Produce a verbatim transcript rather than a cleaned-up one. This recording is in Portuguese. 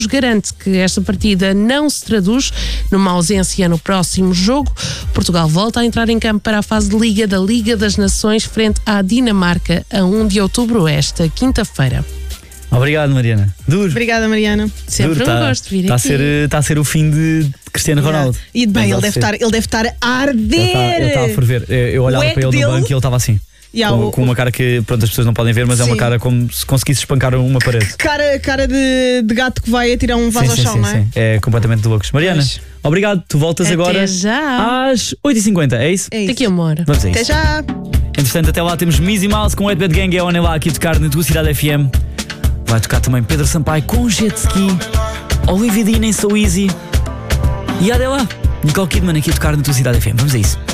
garante que esta partida não se traduz numa ausência no próximo jogo. Portugal volta a entrar em campo para a fase de Liga da Liga das Nações frente à Dinamarca a primeiro de outubro, esta quinta-feira. Obrigado, Mariana. Duro. Obrigada, Mariana. Sempre Duro, um tá, gosto de vir tá aqui. A ser, está a ser o fim de Cristiano Ronaldo. E bem, ele Mas deve, ser. estar, ele deve estar a arder. Ele está a ferver. Eu olhava O para ele eco no dele- banco e ele estava assim. Yeah, com, o- com uma cara que pronto, as pessoas não podem ver, mas é uma Sim. cara como se conseguisse espancar uma parede. Cara, cara de, de gato que vai atirar um vaso sim, ao sim, chão, sim, não é? sim. É completamente de loucos. Mariana, Pois. obrigado. Tu voltas Até agora já. às oito e cinquenta, é isso? É isso. Daqui a uma hora. Vamos a Até isso. já. Entretanto, até lá temos Mizzy Mouse com o Ed Bad Gang e a Onelá aqui a tocar na tua cidade F M. Vai tocar também Pedro Sampaio com Jet Ski, Olivia Dean em So Easy. E até lá, Nicole Kidman aqui a tocar na tua cidade F M. Vamos a isso.